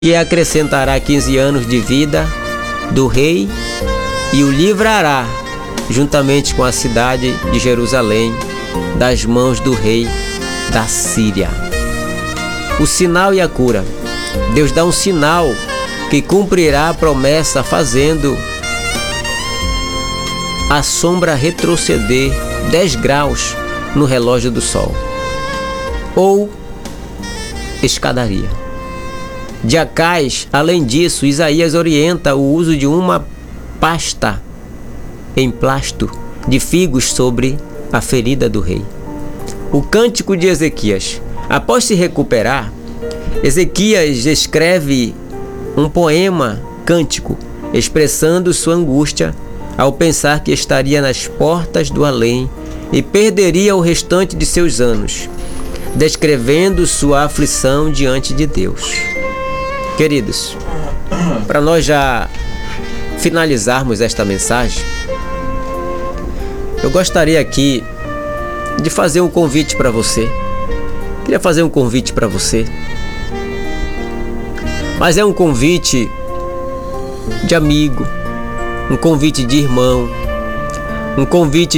e acrescentará 15 anos de vida do rei e o livrará, juntamente com a cidade de Jerusalém, das mãos do rei da Síria. O sinal e a cura. Deus dá um sinal que cumprirá a promessa, fazendo a sombra retroceder 10 graus no relógio do sol. Ou escadaria. De Acais, além disso, Isaías orienta o uso de uma pasta em plasto de figos sobre a ferida do rei. O cântico de Ezequias. Após se recuperar, Ezequias escreve um poema cântico, expressando sua angústia ao pensar que estaria nas portas do além e perderia o restante de seus anos, descrevendo sua aflição diante de Deus. Queridos, para nós já finalizarmos esta mensagem, eu gostaria aqui de fazer um convite para você. Queria fazer um convite para você, mas é um convite de amigo, um convite de irmão, um convite